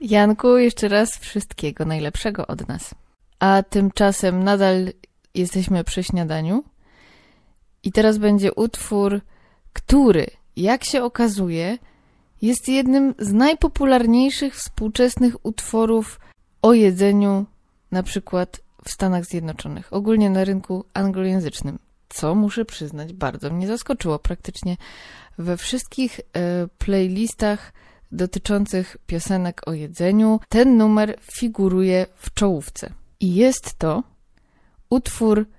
Janku, jeszcze raz wszystkiego najlepszego od nas. A tymczasem nadal jesteśmy przy śniadaniu i teraz będzie utwór, który, jak się okazuje, jest jednym z najpopularniejszych współczesnych utworów o jedzeniu, na przykład w Stanach Zjednoczonych, ogólnie na rynku anglojęzycznym. Co, muszę przyznać, bardzo mnie zaskoczyło. Praktycznie we wszystkich playlistach dotyczących piosenek o jedzeniu ten numer figuruje w czołówce. I jest to utwór